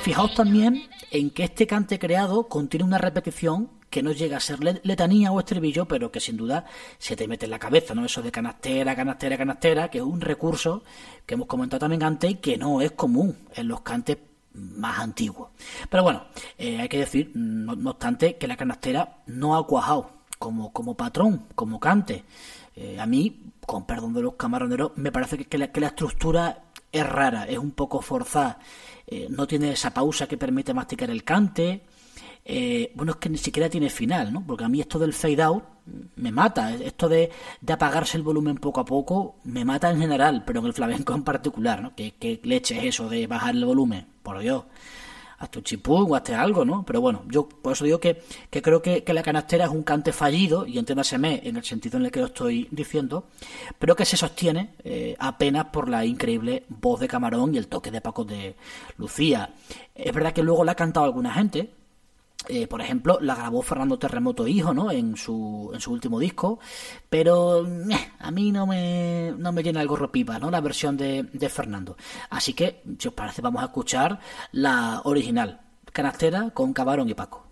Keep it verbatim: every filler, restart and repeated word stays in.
fijaos también en que este cante creado contiene una repetición que no llega a ser letanía o estribillo, pero que sin duda se te mete en la cabeza, ¿no? Eso de canastera, canastera, canastera, que es un recurso que hemos comentado también antes y que no es común en los cantes más antiguos. Pero bueno, eh, hay que decir, no, no obstante, que la canastera no ha cuajado como, como patrón, como cante. Eh, a mí, con perdón de los camaroneros, me parece que, que, la, que la estructura es rara, es un poco forzada, eh, no tiene esa pausa que permite masticar el cante. Eh, bueno, es que ni siquiera tiene final, ¿no? Porque a mí esto del fade out me mata, esto de, de apagarse el volumen poco a poco me mata en general, pero en el flamenco en particular, ¿no? ¿Qué, qué leche es eso de bajar el volumen? Por Dios, hazte un chipún o hazte algo, ¿no? Pero bueno, yo por eso digo que, que creo que, que la canastera es un cante fallido, y entiéndaseme en el sentido en el que lo estoy diciendo, pero que se sostiene eh, apenas por la increíble voz de Camarón y el toque de Paco de Lucía. Es verdad que luego la ha cantado alguna gente. Eh, por ejemplo, la grabó Fernando Terremoto Hijo, ¿no? En su, en su último disco, pero eh, a mí no me, no me llena el gorro pipa, ¿no? La versión de, de Fernando. Así que, si os parece, vamos a escuchar la original, Canastera con Camarón y Paco.